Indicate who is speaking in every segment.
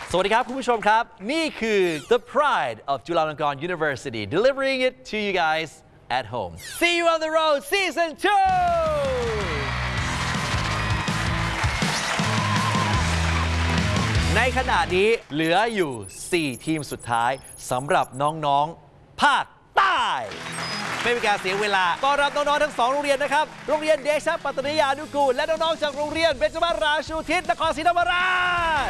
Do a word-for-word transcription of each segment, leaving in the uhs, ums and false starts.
Speaker 1: สวัสดีครับคุณผู้ชมครับนี่คือ The Pride of Chulalongkorn University delivering it to you guys at home See you on the road season two ในขณะนี้เหลืออยู่สี่ทีมสุดท้ายสำหรับน้องๆภาคใต้ไม่เป็นการเสียเวลาต้อนรับน้องๆทั้งสองโรงเรียนนะครับโรงเรียนเดชะปัตตนิยานุกูลและน้องๆจากโรงเรียนเบญจมาราชูทิศนครศรีธรรมราช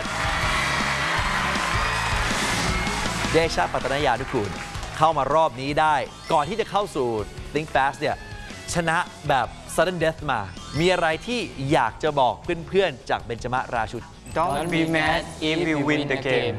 Speaker 1: เดชะปัตตนิยานุกูลเข้ามารอบนี้ได้ก่อนที่จะเข้าสู่ Think Fast เนี่ยชนะแบบ Sudden Death มามีอะไรที่อยากจะบอกเพื่อนๆจากเบญจมาราชูทิศ
Speaker 2: Don't be mad if you win the game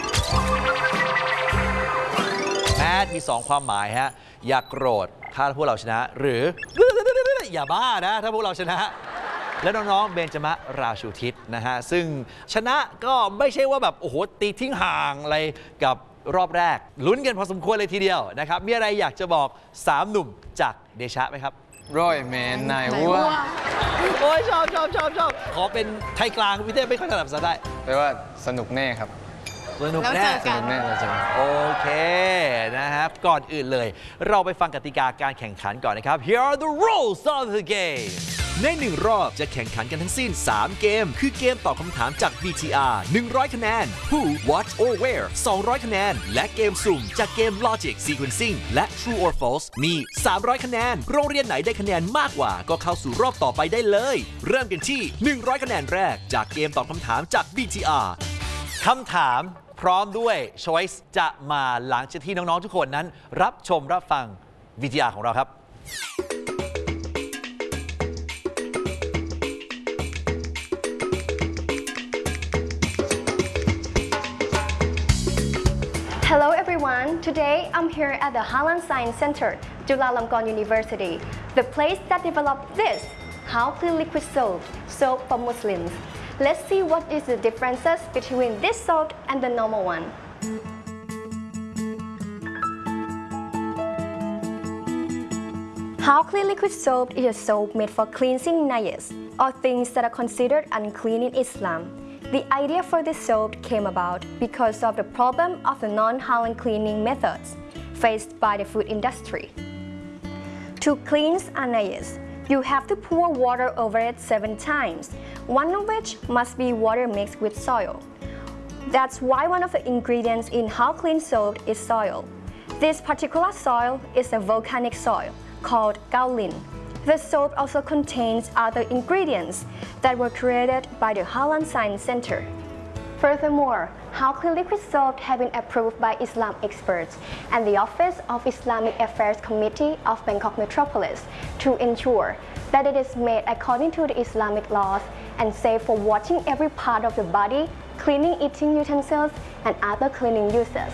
Speaker 1: แมดมีสองความหมายฮะอย่าโกรธถ้าพวกเราชนะหรืออย่าบ้านะถ้าพวกเราชนะและน้องๆเบญจมาราชูทิศนะฮะซึ่งชนะก็ไม่ใช่ว่าแบบโอ้โหตีทิ้งห่างอะไรกับรอบแรกลุ้นกันพอสมควรเลยทีเดียวนะครับมีอะไรอยากจะบอกสามหนุ่มจากเดชะไหมครับ
Speaker 2: ร้อยแมนนายวัว
Speaker 1: โอ้ยชอบชอบชอบชอบขอเป็นไทยกลางพี่เต้ไม่ค่อยถนัดภาษาได้
Speaker 2: แปลว่าสนุกแน่ครับ
Speaker 1: สนุกแน่
Speaker 2: สนุกแน่เราจะ
Speaker 1: โอเคนะครับก่อนอื่นเลยเราไปฟังกติกาการแข่งขันก่อนนะครับ Here are the rules of the game ในหนึ่งรอบจะแข่งขันกันทั้งสิ้นสามเกมคือเกมตอบคำถามจาก บี ที อาร์ หนึ่งร้อยคะแนน Who What or Where สองร้อยคะแนนและเกมสุ่มจากเกม Logic Sequencing และ True or False มีสามร้อยคะแนนโรงเรียนไหนได้คะแนนมากกว่าก็เข้าสู่รอบต่อไปได้เลยเริ่มกันที่หนึ่งร้อยคะแนนแรกจากเกมตอบคำถามจาก บี ที อาร์ คำถามพร้อมด้วย Choice จะมาหลังจากที่น้องๆทุกคนนั้นรับชมรับฟัง วี ที อาร์ ของเราครับ
Speaker 3: Hello everyone. Today I'm here at the Harlan Science Center, Chulalongkorn University, the place that developed this, how clean liquid soap, soap for Muslims. Let's see what is the differences between this soap and the normal one. How clean liquid soap is a soap made for cleansing najas, or things that are considered unclean in Islam. The idea for this soap came about because of the problem of the non-halal cleaning methods faced by the food industry. To cleanse a najas, you have to pour water over it seven times, one of which must be water mixed with soil. That's why one of the ingredients in how clean soap is soil. This particular soil is a volcanic soil called kaolin. The soap also contains other ingredients that were created by the Harlan Science Center. Furthermore, how clean liquid soap has been approved by Islam experts and the Office of Islamic Affairs Committee of Bangkok Metropolis to ensure that it is made according to the Islamic laws and safe for washing every part of the body, cleaning eating utensils, and other cleaning uses.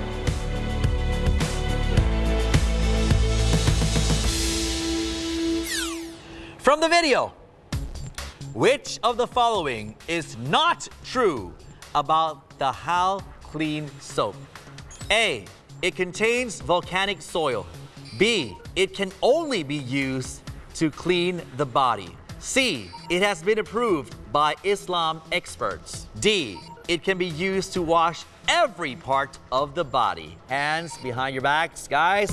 Speaker 1: From the video, which of the following is not true about the How Clean soap? A. It contains volcanic soil. B. It can only be used to clean the body. C. It has been approved by Islam experts. D. It can be used to wash every part of the body. Hands behind your backs, guys.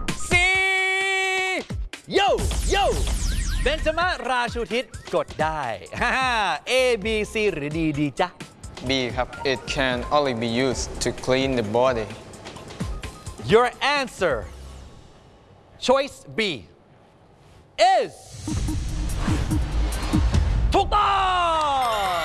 Speaker 1: C. Yo, yo. เบญจมาราชูทิศกดได้ A B C หรือ D ดีจ๊ะ
Speaker 2: B ครับ It can only be used to clean the body.
Speaker 1: Your answer choice B is ถูกต้อง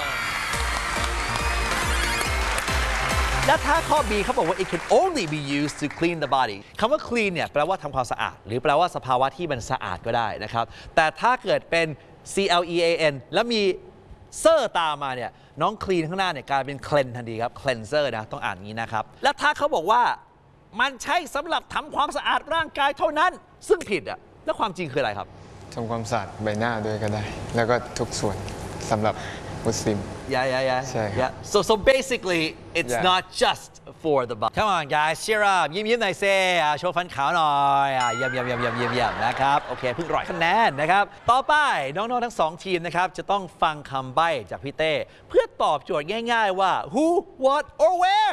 Speaker 1: และถ้าข้อ B เขาบอกว่า it can only be used to clean the body คำว่า clean เนี่ยแปลว่าทำความสะอาดหรือแปลว่าสภาวะที่มันสะอาดก็ได้นะครับแต่ถ้าเกิดเป็น C L E A N แล้วมีเซอร์ตามมาเนี่ยน้อง clean ข้างหน้าเนี่ยกลายเป็น cleanse ทันทีครับ cleanser นะต้องอ่านงี้นะครับแล้วถ้าเขาบอกว่ามันใช้สำหรับทำความสะอาดร่างกายเท่านั้นซึ่งผิดอะแล้วความจริงคืออะไรครับ
Speaker 2: ทำความสะอาดใบหน้าด้วยก็ได้แล้วก็ทุกส่วนสำหรับ Muslim
Speaker 1: Yeah, yeah, yeah.
Speaker 2: ใช่ครับ
Speaker 1: Yeah. So, so basically, it's
Speaker 2: Yeah.
Speaker 1: not just for the bus. Come on, guys, cheer up. ยิ้มยิ้มหน่อยเซ่โชว์ฟันขาวหน่อยอ่ะเยี่ยมเยี่ยมเยี่ยมเยี่ยมเยี่ยมเยี่ยมนะครับ โอเค เพิ่งร้อยคะแนนนะครับ ต่อไปน้องๆทั้งสองทีมนะครับ จะต้องฟังคำใบ้จากพี่เต้เพื่อตอบโจทย์ง่ายๆว่า who, what, or where.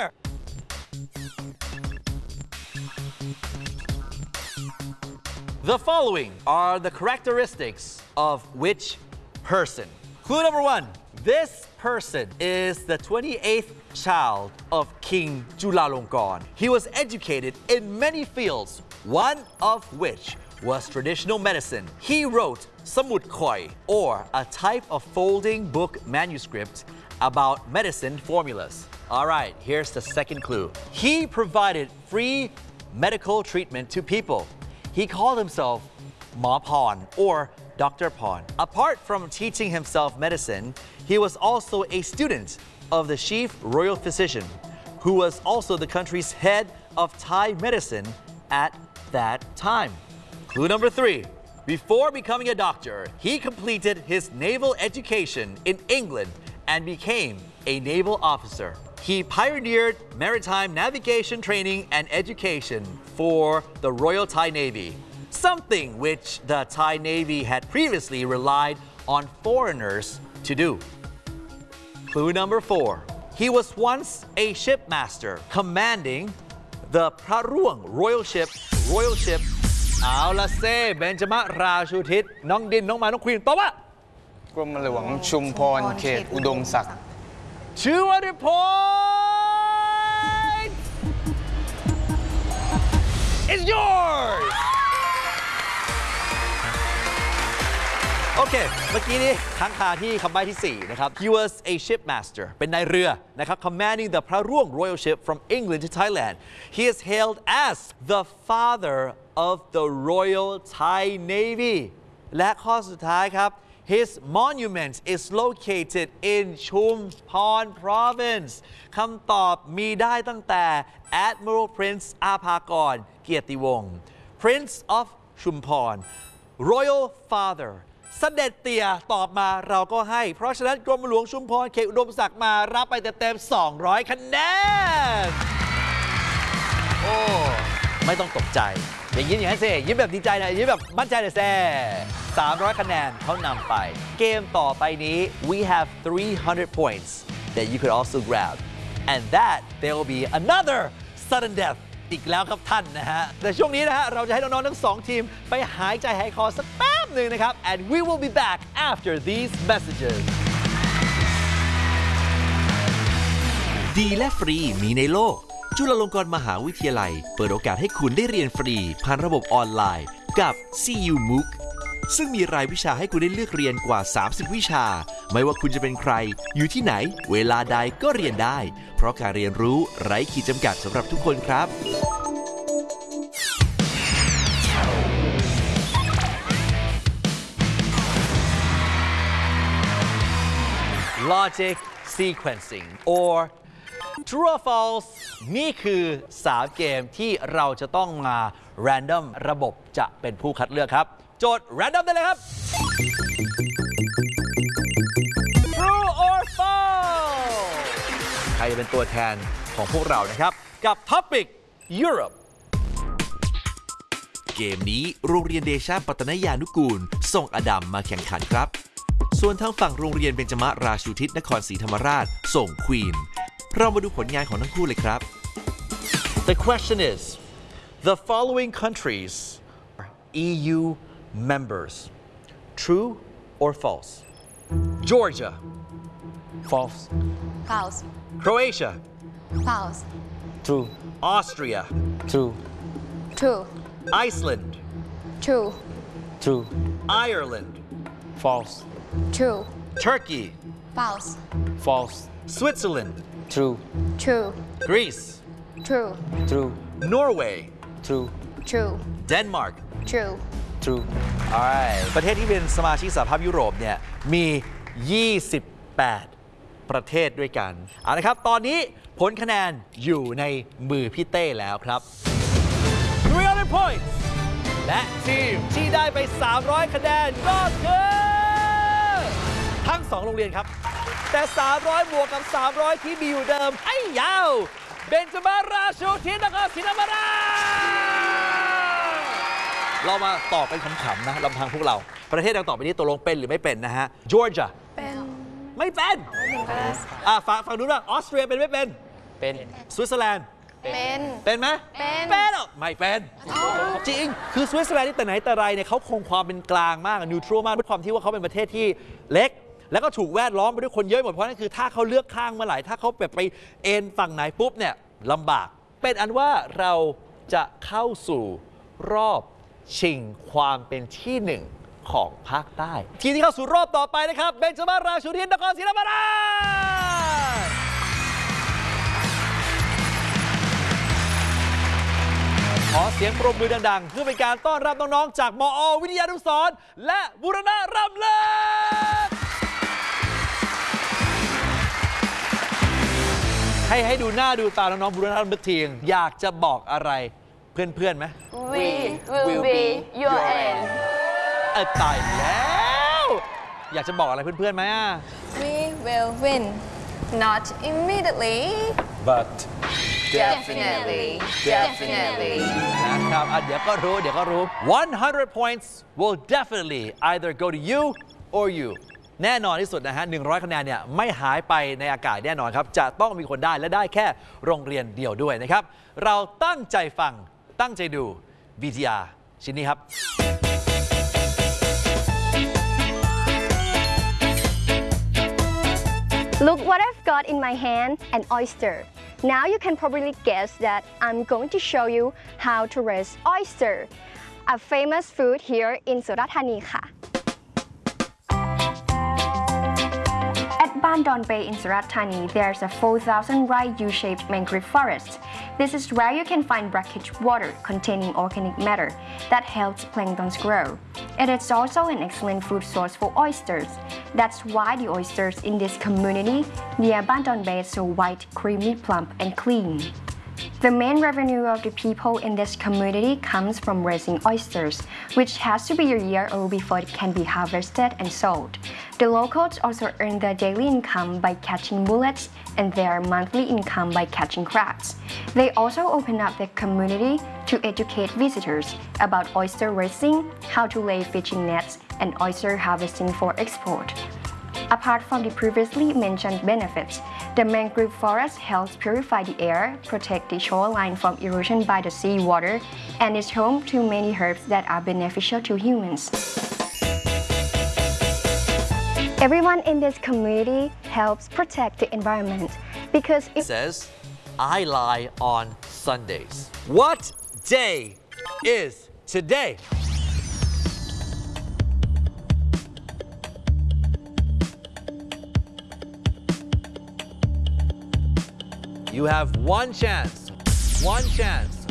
Speaker 1: The following are the characteristics of which person? Clue number one. This person is the twenty-eighth child of King Chulalongkorn. He was educated in many fields, one of which was traditional medicine. He wrote Samut Khoi, or a type of folding book manuscript about medicine formulas. All right, here's the second clue. He provided free medical treatment to people. He called himself Ma Pon or Doctor Pon. Apart from teaching himself medicine, he was also a student of the chief royal physician, who was also the country's head of Thai medicine at that time. Clue number three. Before becoming a doctor, he completed his naval education in England and became a naval officer. He pioneered maritime navigation training and education for the Royal Thai Navy, something which the Thai Navy had previously relied on foreigners to do. Clue number four. He was once a shipmaster commanding the Praruang Royal Ship, Royal Ship. เอาละเซ่เบนจมะราชูทิศน้องดินน้องมาน้องควีนตอบว่าก
Speaker 2: รมหลวงชุมพรเขตอุดมศักดิ์
Speaker 1: two hundred points is yours โอเค เมื่อกี้นี้ค้างคาที่คำใบ้ที่สี่นะครับ He was a shipmaster เป็นนายเรือนะครับ commanding the Praruang Royal Ship from England to Thailand. He is hailed as the father of the Royal Thai Navy. และข้อสุดท้ายครับ His monument is located in Chumphon Province คำตอบมีได้ตั้งแต่ Admiral Prince อาภากรเกียรติวงศ์ Prince of Chumphon Royal Father เสด็จเตี่ยตอบมาเราก็ให้เพราะฉะนั้นกรมหลวงชุมพรเขตอุดมศักดิ์มารับไปเต็มๆสองร้อยคะแนนโอ้ไม่ต้องตกใจอย่ายิ้มอย่างนั้นสิยิ้มแบบดีใจนะยิ้มแบบมั่นใจเลยแซ่สามร้อยคะแนนเขานำไปเกมต่อไปนี้ we have three hundred points that you could also grab and that there will be another sudden death อีกแล้วครับท่านนะฮะแต่ช่วงนี้นะฮะเราจะให้น้องๆทั้งสองทีมไปหายใจหายคอสักแป๊บหนึ่งนะครับ and we will be back after these messages
Speaker 4: ดีและฟรีมีในโลกจุฬาลงกรณ์มหาวิทยาลัยเปิดโอกาสให้คุณได้เรียนฟรีผ่านระบบออนไลน์กับ ซี ยู มูก ซึ่งมีรายวิชาให้คุณได้เลือกเรียนกว่าสามสิบวิชาไม่ว่าคุณจะเป็นใครอยู่ที่ไหนเวลาใดก็เรียนได้เพราะการเรียนรู้ไร้ขีดจำกัดสำหรับทุกคนครับ
Speaker 1: logic sequencing or True or false นี่คือสามเกมที่เราจะต้องมา random ระบบจะเป็นผู้คัดเลือกครับโจทย์ random ได้เลยครับ True or false ใครจะเป็นตัวแทนของพวกเรานะครับกับ topic Europe
Speaker 4: เกมนี้โรงเรียนเดชาปัตนยานุกูลส่งอดัมมาแข่งขันครับส่วนทางฝั่งโรงเรียนเบญจมราชูทิศนครศรีธรรมราชส่งควีนเรามาดูผลงานของทั้งคู่เลยครับ
Speaker 1: The question is the following countries are อี ยู members True or false Georgia
Speaker 2: false
Speaker 5: False.
Speaker 1: Croatia
Speaker 5: False.
Speaker 2: true
Speaker 1: Austria
Speaker 2: true
Speaker 5: True.
Speaker 1: Iceland
Speaker 5: True.
Speaker 2: true
Speaker 1: Ireland
Speaker 2: false
Speaker 5: True.
Speaker 1: Turkey
Speaker 5: False.
Speaker 2: false
Speaker 1: Switzerland
Speaker 2: true
Speaker 5: True.
Speaker 1: Greece
Speaker 5: True.
Speaker 2: true
Speaker 1: Norway
Speaker 2: true
Speaker 5: True.
Speaker 1: Denmark
Speaker 5: True.
Speaker 2: true
Speaker 1: Alright ประเทศที่เป็นสมาชิกสหภาพยุโรปเนี่ยมียี่สิบแปดประเทศด้วยกันเอาละครับตอนนี้ผลคะแนนอยู่ในมือพี่เต้แล้วครับthree hundred points และทีมที่ได้ไปสามร้อยคะแนนก็คือทั้งสองโรงเรียนครับแต่ สามร้อย บวกกับ สามร้อย ที่มีอยู่เดิมไอ้ยาวเบนจมาราชูทินนครศรีธรรมราชเรามาตอบเป็นขำๆนะลำพังพวกเราประเทศดังต่อไปนี้ตกลงเป็นหรือไม่เป็นนะฮะจอร์เจีย
Speaker 5: เป็น
Speaker 1: ไม่เป็นอ่าฝั่งฝั่งนู้นว่าออสเตรียเป็นไม่เป็น
Speaker 2: เป็น
Speaker 1: สวิตเซอร์แลนด์
Speaker 5: เป็น
Speaker 1: เป็นไหม
Speaker 5: เป็น
Speaker 1: เป็นหรอไม่เป็นจริงคือสวิตเซอร์แลนด์นี่แต่ไหนแต่ไรเนี่ยเขาคงความเป็นกลางมากนิวทรัลมากด้วยความที่ว่าเขาเป็นประเทศที่เล็ก แล้วก็ถูกแวดล้อมไปด้วยคนเยอะหมดเพราะนั่นคือถ้าเขาเลือกข้างเมื่อไหร่ถ้าเขาแบบไปเอ็นฝั่งไหนปุ๊บเนี่ยลำบากเป็นอันว่าเราจะเข้าสู่รอบชิงความเป็นที่หนึ่งของภาคใต้ทีมที่เข้าสู่รอบต่อไปนะครับเบนจมาราชูทินนครศรีธรรมราชขอเสียงปรบมือดังๆเพื่อเป็นการต้อนรับน้องๆจากมอ วิทยานุสรณ์และบูรณะรำเลิศให้ให้ดูหน้าดูตาน้องๆบูรณะรำเลิศทีอยากจะบอกอะไรเพื่อนๆไหม
Speaker 5: We will be your end
Speaker 1: เออตายแล้ว อยากจะบอกอะไรเพื่อนๆไหมอ่ะ
Speaker 5: We will win not immediately
Speaker 2: but
Speaker 5: definitely definitely
Speaker 1: นะครับอ่ะเดี๋ยวก็รู้เดี๋ยวก็รู้one hundred points will definitely either go to you or you แน่นอนที่สุดนะฮะหนึ่งร้อยคะแนนเนี่ยไม่หายไปในอากาศแน่นอนครับ จะต้องมีคนได้และได้แค่โรงเรียนเดียวด้วยนะครับ เราตั้งใจฟังตั้งใจดู วี ที อาร์ ชิ้นนี้ครับ
Speaker 3: Look what I've got in my hand, an oyster. Now you can probably guess that I'm going to show you how to raise oyster, a famous food here in Surat Thani ค่ะ At Bandon Bay in Surat Thani, there's a four thousand rai U-shaped mangrove forest. This is where you can find brackish water containing organic matter that helps planktons grow. It is also an excellent food source for oysters. That's why the oysters in this community near Bandon Bay are so white, creamy, plump, and clean. The main revenue of the people in this community comes from raising oysters, which has to be a year old before it can be harvested and sold. The locals also earn their daily income by catching mullets and their monthly income by catching crabs. They also open up the community to educate visitors about oyster raising, how to lay fishing nets, and oyster harvesting for export. Apart from the previously mentioned benefits, the mangrove forest helps purify the air, protect the shoreline from erosion by the seawater, and is home to many herbs that are beneficial to humans. Everyone in this community helps protect the environment because
Speaker 1: It
Speaker 3: if
Speaker 1: says I lie on Sundays. What day is today? You have one chance, one chance